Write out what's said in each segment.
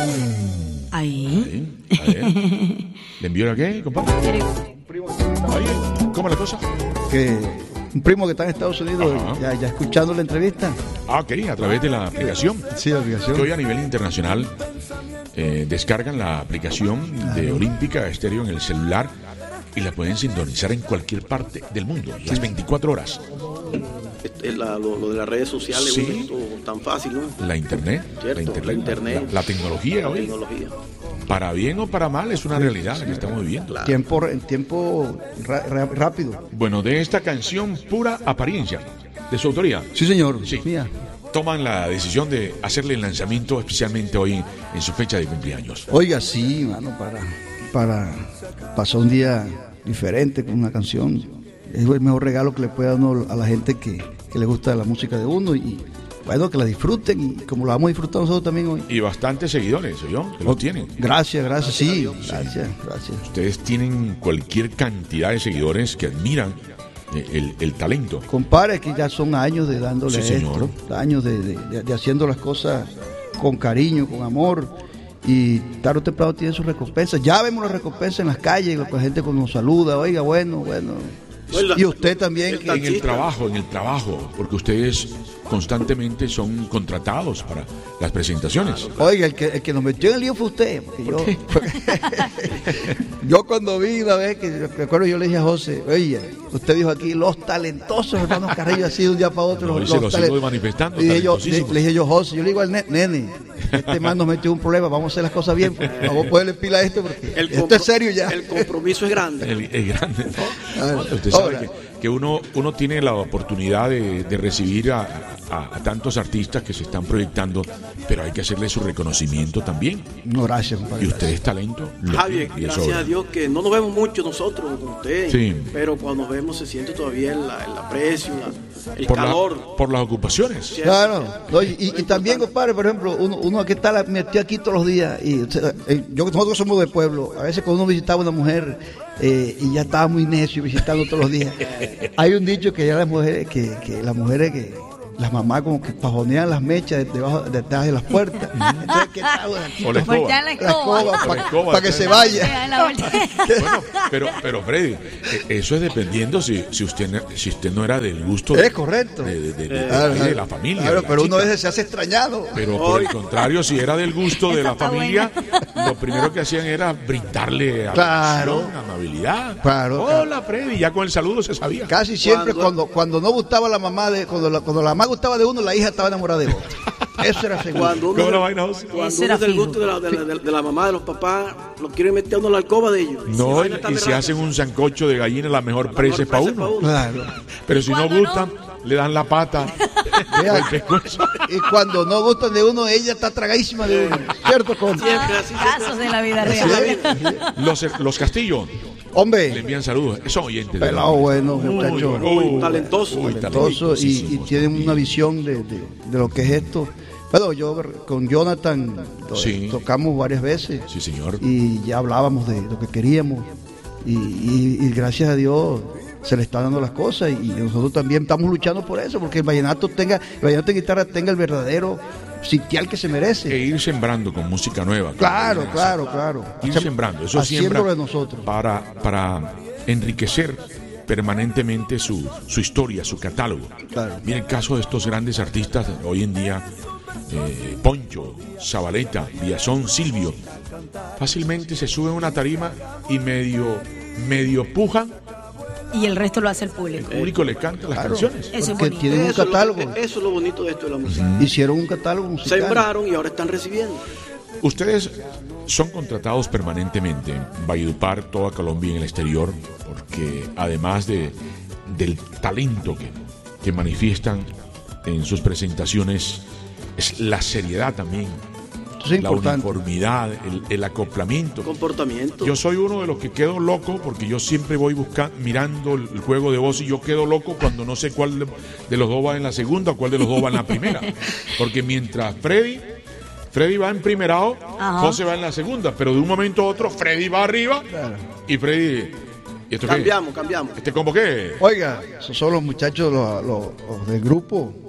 Ahí. A ver. ¿Le envió a qué, compadre? Oye, ¿cómo es la cosa? Que un primo que está en Estados Unidos, ya escuchando la entrevista. Ok, a través de la aplicación. Sí, la aplicación. Que hoy a nivel internacional descargan la aplicación de Olímpica Estéreo en el celular y la pueden sintonizar en cualquier parte del mundo, las 24 horas. Lo de las redes sociales, sí. Esto tan fácil, ¿no? La internet, la tecnología hoy. Para bien o para mal es una realidad que estamos viviendo. Claro. En tiempo rápido. Bueno, de esta canción Pura Apariencia, de su autoría. Sí, señor. Sí. Mía. Toman la decisión de hacerle el lanzamiento especialmente hoy en su fecha de cumpleaños. Oiga, sí, mano, para pasar un día diferente con una canción. Es el mejor regalo que le puede dar uno a la gente que le gusta la música de uno y bueno, que la disfruten y como la vamos a disfrutar nosotros también hoy. Y bastantes seguidores, ¿yo? Que lo tienen. Gracias, sí. Gracias. Ustedes tienen cualquier cantidad de seguidores que admiran el talento. Compadre, que ya son años de dándole señor. esto, años de haciendo las cosas con cariño, con amor. Y tarde o temprano tiene sus recompensas. Ya vemos las recompensas en las calles, la gente cuando nos saluda, oiga, bueno. Y usted también. En el trabajo, porque ustedes constantemente son contratados para las presentaciones. Oiga, el que nos metió en el lío fue usted. Yo cuando vi una vez, que recuerdo, yo le dije a José, oye, usted dijo aquí, los talentosos hermanos Carrillo, así de un día para otro. No, se lo sigo manifestando. Y le dije yo, José, yo le digo al nene, este man nos metió un problema, vamos a hacer las cosas bien, vamos a ponerle pila a esto, porque esto es serio ya. El compromiso es grande. Es grande, ¿no? Usted sabe que uno tiene la oportunidad de recibir a tantos artistas que se están proyectando, pero hay que hacerle su reconocimiento también. No, gracias, compadre. Y usted es talento. Javier, gracias a Dios que no nos vemos mucho nosotros con usted, sí. Pero cuando nos vemos se siente todavía el aprecio, el calor. Por las ocupaciones. Claro. No, y también, compadre, por ejemplo, uno que está metido aquí todos los días, y nosotros somos de pueblo, a veces cuando uno visitaba a una mujer y ya estaba muy necio visitando todos los días, hay un dicho que ya las mujeres las mamás como que pajonean las mechas detrás de las puertas. Entonces, ¿qué tal? O la escoba. Para que se vaya. Bueno, pero Freddy, eso es dependiendo si usted no era del gusto es correcto. de la familia. Claro, pero uno a veces se hace extrañado. Pero por el contrario, si era del gusto de la familia, lo primero que hacían era brindarle atención, amabilidad. Claro. Hola, Freddy, ya con el saludo se sabía. Casi siempre cuando no gustaba la mamá cuando la mamá gustaba de uno, la hija estaba enamorada de otro. Eso era seguro. Cuando uno es del gusto de la mamá, de los papás, lo quieren meter a uno en la alcoba de ellos. No, y si hacen un sancocho de gallina, la mejor presa es para uno. Claro. Pero si no gustan, le dan la pata. Y cuando no gustan de uno, ella está tragadísima de uno. ¿Cierto, compa? Casos de la vida real. Los Castillo. Hombre, le envían saludos, son oyentes. Pelado bueno, muchacho. Muy talentoso. Y tienen una visión de lo que es esto. Bueno, yo con Jonathan tocamos varias veces. Sí, señor. Y ya hablábamos de lo que queríamos. Y gracias a Dios se le están dando las cosas. Y nosotros también estamos luchando por eso, porque el vallenato en guitarra tenga el verdadero sitial que se merece. E ir sembrando con música nueva. Claro. Ir sembrando, eso siembra de nosotros. Para enriquecer permanentemente su historia, su catálogo. Claro. Mira el caso de estos grandes artistas hoy en día, Poncho, Zabaleta, Villazón, Silvio. Fácilmente se suben a una tarima y medio pujan. Y el resto lo hace el público. El público le canta las canciones. Eso es porque tienen un catálogo. Eso es lo bonito de esto de la música. Hicieron un catálogo musical. Sembraron y ahora están recibiendo. Ustedes son contratados permanentemente en Valledupar, toda Colombia y en el exterior, porque además del talento que manifiestan en sus presentaciones, es la seriedad también. Es importante. La uniformidad, el acoplamiento. Comportamiento. Yo soy uno de los que quedo loco porque yo siempre voy mirando el juego de voz y yo quedo loco cuando no sé cuál de los dos va en la segunda o cuál de los dos va en la primera. Porque mientras Freddy va en primerado, José va en la segunda, pero de un momento a otro Freddy va arriba y Freddy... ¿Y esto cambiamos. ¿Este combo qué? Oiga, esos son los muchachos los del grupo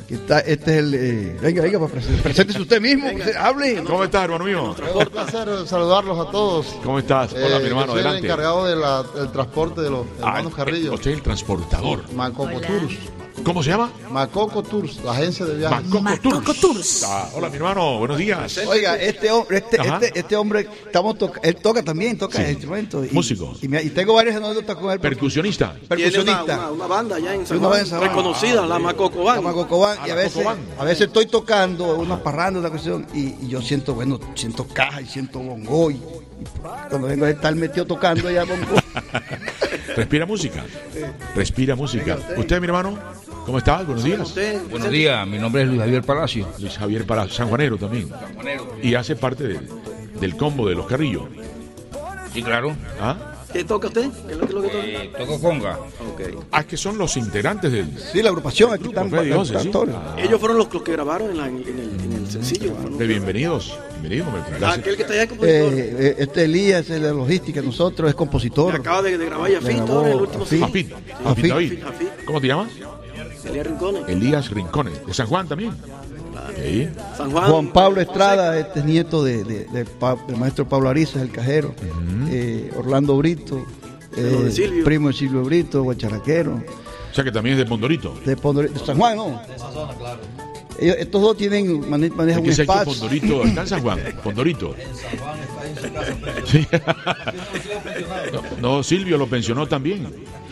Aquí está, este es el... venga, preséntese usted mismo, hable. ¿Cómo estás, hermano mío? Es un placer saludarlos a todos. ¿Cómo estás? Hola, mi hermano, yo soy adelante. el encargado del transporte de los hermanos Carrillo. Usted es el transportador. Macoco Tours. ¿Cómo se llama? Macoco Tours, la agencia de viajes. Macoco Tours. Hola, mi hermano, buenos días. Oiga, este hombre, él toca también, el instrumento. Músico. Y tengo varias anécdotas con él. Percusionista. Tiene Percusionista. una banda allá en San Una Juan, banda en San Juan. reconocida, la Macoco Band. La Macoco Band, y la a veces, Macoco Band. a veces estoy tocando unas parrandas, una cuestión, y yo siento caja y siento bongo. Y cuando vengo a estar metido tocando ya bongo. Respira música. Respira música. ¿Usted, mi hermano? ¿Cómo estás? Buenos días. Buenos días, mi nombre es Luis Javier Palacio. Luis Javier para Sanjuanero también. Y hace parte del combo de los Carrillo. Sí, claro. ¿Ah? ¿Qué toca usted? ¿Qué es lo que toca? Toco conga. Okay. Ah, que son los integrantes del... Sí, la agrupación, aquí Grupo están Freddy José, sí. cantores. Ellos fueron los que grabaron en el sencillo. ¿No? De bienvenidos. Bienvenidos. Aquel que está allá es compositor. Este Elías es de la logística, nosotros es compositor. Acaba de grabar Yafit grabó ahora en el último Jafit. sencillo. Jafit David. Jafit. ¿Cómo te llamas? Elías Rincones. Elías Rincones. ¿De San Juan también? Sí. San Juan. Juan Pablo Estrada, este es nieto del maestro Pablo Ariza, el cajero. Orlando Brito, de Silvio. primo de Silvio Brito, guacharaquero. O sea que también es de Pondorito. De San Juan, ¿no? De esa zona, claro. Estos dos manejan ¿Qué un se ha hecho espacio. Pondorito? ¿Está en San Juan? Pondorito. En San Juan está en su casa. Sí. No, Silvio lo pensionó también.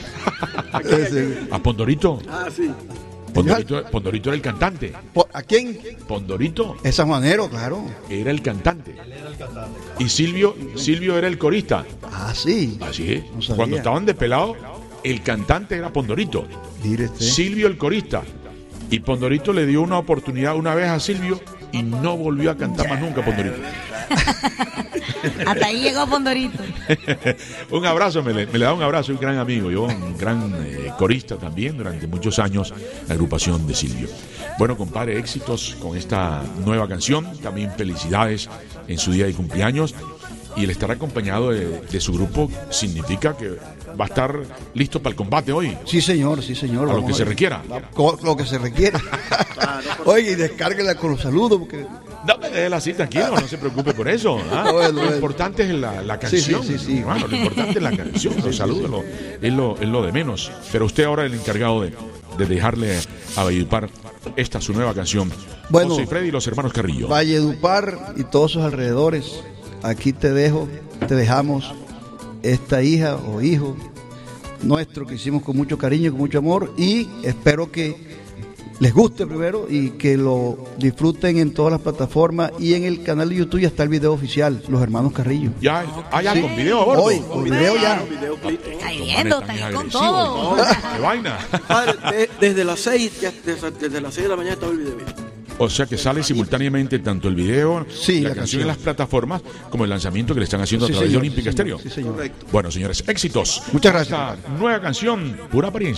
¿A Pondorito? Ah, sí. Pondorito era el cantante. ¿A quién? Pondorito Es sanjuanero, claro. era el cantante. Y Silvio era el corista. Ah, sí. Así es. No sabía. Cuando estaban de pelado, el cantante era Pondorito. Mire usted. Silvio el corista. Y Pondorito le dio una oportunidad una vez a Silvio y no volvió a cantar más nunca Pondorito. Hasta ahí llegó Pondorito. Un abrazo, me le da un abrazo, un gran amigo, yo un gran corista también durante muchos años, la agrupación de Silvio. Bueno, compadre, éxitos con esta nueva canción, también felicidades en su día de cumpleaños, y el estar acompañado de su grupo significa que va a estar listo para el combate hoy. Sí, señor. A lo que se requiera. Lo que se requiera. Oye, y descárguela con los saludos, porque... No me deje así tranquilo, no se preocupe por eso. ¿Ah? Bueno. Lo importante es la canción. Sí. Hermano, lo importante es la canción, los saludos, es lo de menos. Pero usted ahora es el encargado de dejarle a Valledupar esta su nueva canción. Bueno, José Freddy y los hermanos Carrillo. Valledupar y todos sus alrededores, aquí te dejamos esta hija o hijo nuestro que hicimos con mucho cariño y con mucho amor, y espero que les guste primero y que lo disfruten en todas las plataformas, y en el canal de YouTube ya está el video oficial, Los Hermanos Carrillo. Ya con video a bordo. Hoy, con video ya. Está viendo, está ahí con agresivo, todo. ¿no? ¡Qué vaina! Padre, desde las 6 desde las 6 de la mañana estaba el video. O sea que sale simultáneamente tanto el video, Sí, la la canción canción. en las plataformas, como el lanzamiento que le están haciendo Sí, a través de señor, Olímpica sí, señor, Estéreo. sí, señor. Correcto. Bueno, señores, éxitos. Muchas gracias. Esta nueva canción, pura apariencia.